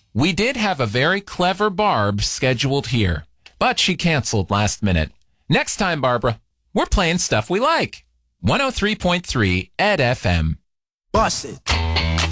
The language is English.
We did have a very clever Barb scheduled here, but she canceled last minute. Next time, Barbara, we're playing stuff we like. 103.3 Ed FM. Bust it.